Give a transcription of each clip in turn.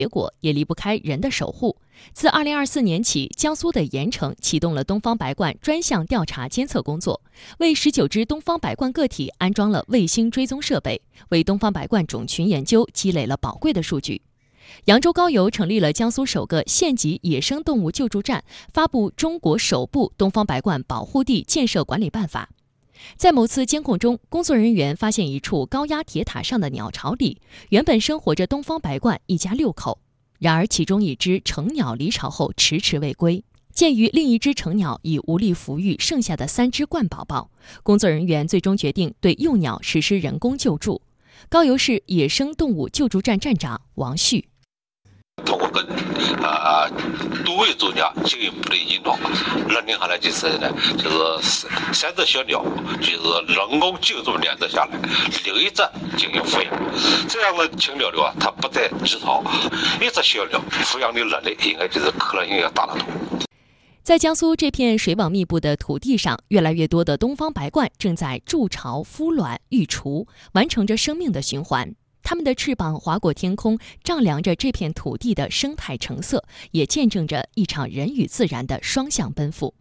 结果也离不开人的守护。自2024年起，江苏的盐城启动了东方白冠专项调查监测工作，为19只东方白冠个体安装了卫星追踪设备，为东方白冠种群研究积累了宝贵的数据。扬州高邮成立了江苏首个县级野生动物救助站，发布中国首部东方白冠保护地建设管理办法。在某次监控中，工作人员发现一处高压铁塔上的鸟巢里，原本生活着东方白冠一家6口。然而，其中一只成鸟离巢后迟迟未归。鉴于另一只成鸟已无力抚育剩下的3只冠宝宝，工作人员最终决定对幼鸟实施人工救助。高邮市野生动物救助站站长王旭。 通过跟多位专家进一步的引导，认定下来就是3只小鸟就是人工救助2只下来，留1只进行抚养。这样的禽鸟的话，它不再离巢，一只小鸟抚养的能力应该就是可能性要大得多。 在江苏这片水网密布的土地上，越来越多的东方白冠正在筑巢、孵卵、育雏，完成着生命的循环。它们的翅膀划过天空，丈量着这片土地的生态成色，也见证着一场人与自然的双向奔赴。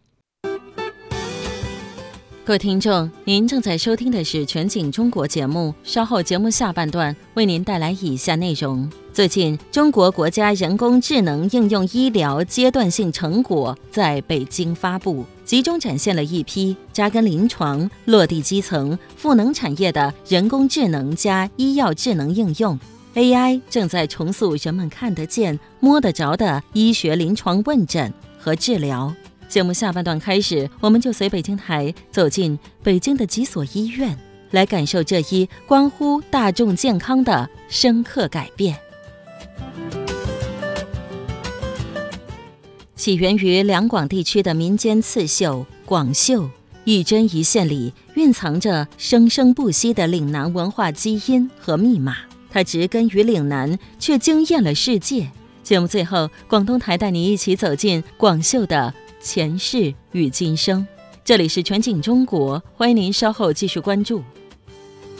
各位听众，您正在收听的是全景中国节目，稍后节目下半段为您带来以下内容。最近，中国国家人工智能应用医疗阶段性成果在北京发布，集中展现了一批扎根临床、落地基层、赋能产业的人工智能加医药智能应用。AI 正在重塑人们看得见、摸得着的医学临床问诊和治疗。节目下半段开始，我们就随北京台走进北京的几所医院，来感受这一关乎大众健康的深刻改变。起源于两广地区的民间刺绣广绣，一针一线里蕴藏着生生不息的岭南文化基因和密码。它植根于岭南，却惊艳了世界。节目最后，广东台带你一起走进广绣的前世与今生。这里是全景中国，欢迎您稍后继续关注。